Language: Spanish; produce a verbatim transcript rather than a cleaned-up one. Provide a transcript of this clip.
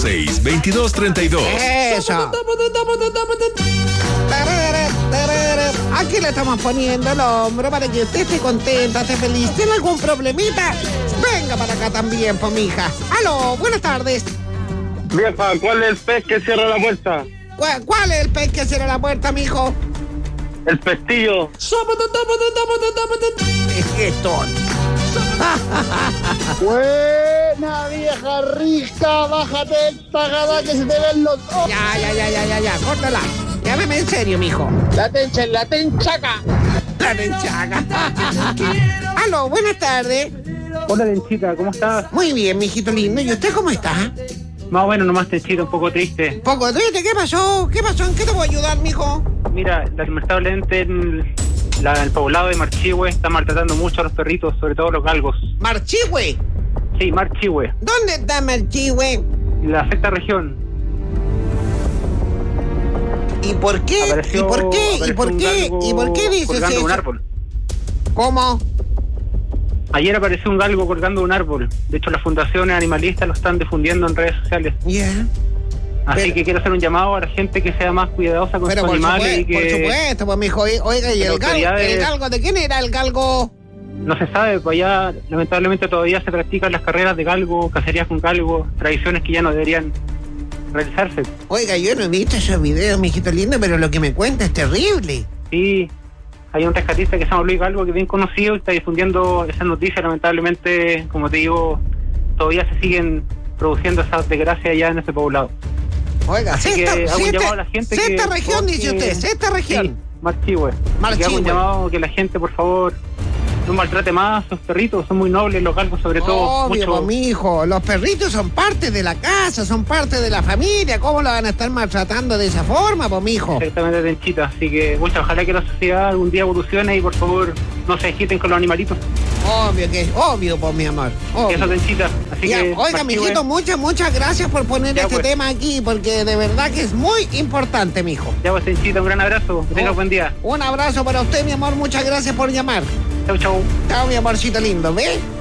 seis veintidós treinta y dos. Eso. Aquí le estamos poniendo el hombro para que usted esté contenta, esté feliz. ¿Tiene algún problemita? Venga para acá también, po, mija. Aló, buenas tardes. Vieja, ¿cuál es el pez que cierra la puerta? ¿Cuál, cuál es el pez que cierra la puerta, mijo? El pestillo. Esto. Buena vieja rica, bájate esta gada que se te ven los ojos. Ya, ya, ya, ya, ya, ya, córtala. Llámeme en serio, mijo. La tencha, la tenchaca. La tenchaca. Aló, buenas tardes. Hola, Tenchita, ¿cómo estás? Muy bien, mijito lindo. ¿Y usted cómo está? Más o menos, nomás Tenchita, un poco triste. Poco triste, ¿qué pasó? ¿Qué pasó? ¿En qué te puedo ayudar, mijo? Mira, lamentablemente en la, el poblado de Marchihue está maltratando mucho a los perritos, sobre todo los galgos. ¿Marchihue? Sí, Marchihue, ¿Dónde está Marchihue? la sexta región. ¿Y por qué? Apareció, ¿Y por qué? ¿Y apareció por un qué? galgo ¿Y por qué dices colgando de eso? un árbol. ¿Cómo? Ayer apareció un galgo colgando de un árbol. De hecho, las fundaciones animalistas lo están difundiendo en redes sociales. Ya. Así Pero- que quiero hacer un llamado a la gente que sea más cuidadosa con Pero sus por animales supuesto, y por que supuesto, pues mijo, oiga, ¿y las el galgo, autoridades- el galgo? ¿De quién era el galgo? no se sabe, pues allá lamentablemente todavía se practican las carreras de galgo, cacerías con galgo, tradiciones que ya no deberían realizarse. Oiga, yo no he visto esos videos, mijito lindo, pero lo que me cuenta es terrible. Sí, hay un rescatista que se llama Luis Galgo, que es bien conocido y está difundiendo esas noticias. Lamentablemente, como te digo, todavía se siguen produciendo esas desgracias allá en ese poblado. Oiga, Así sexta, que hago un sexta- llamado a la gente que... sexta región, dice porque- usted, sexta región. Sí, Marchihue. Marchihue. Que hago un llamado que la gente, por favor, no maltrate más a sus perritos, son muy nobles los galgos, sobre todo. Obvio, mucho... pues, mijo, los perritos son parte de la casa, son parte de la familia. ¿Cómo lo van a estar maltratando de esa forma, pues, mijo? Exactamente, Tenchita. Así que, mucha, ojalá que la sociedad algún día evolucione y por favor no se agiten con los animalitos. Obvio que es obvio, pues, mi amor. Obvio. Eso, Tenchita. Así Ya, que, oiga, Marchihue, mijito, muchas, muchas gracias por poner Ya, este pues. tema aquí, porque de verdad que es muy importante, mijo. Ya pues, Tenchita, un gran abrazo. Que tengas Oh. buen día. Un abrazo para usted, mi amor. Muchas gracias por llamar. Chau, chau. Chao, mi amorcito lindo, ¿ves?